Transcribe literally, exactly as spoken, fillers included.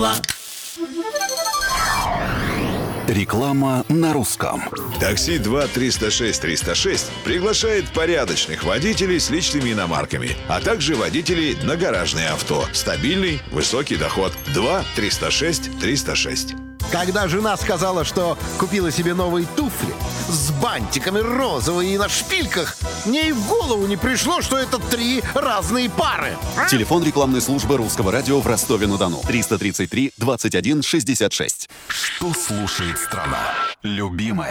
Реклама на русском. Такси два триста шесть триста шесть приглашает порядочных водителей с личными иномарками, а также водителей на гаражные авто. Стабильный, высокий доход. два триста шесть триста шесть. Когда жена сказала, что купила себе новые туфли с бантиками розовые и на шпильках, мне и в голову не пришло, что это три разные пары. Телефон рекламной службы Русского радио в Ростове-на-Дону. триста тридцать три двадцать один шестьдесят шесть. Что слушает страна? Любимая.